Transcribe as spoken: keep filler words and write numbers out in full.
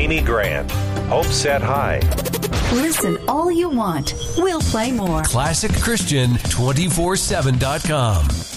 Amy Grant. Hope Set High. Listen all you want. We'll play more. classic christian two four seven dot com.